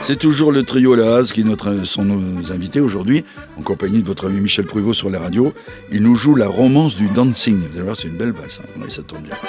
C'est toujours le trio La Haze qui sont nos invités aujourd'hui, en compagnie de votre ami Michel Pruvot sur la radio. Il nous joue la romance du dancing. Vous allez voir, c'est une belle valse, hein. Ça tombe bien.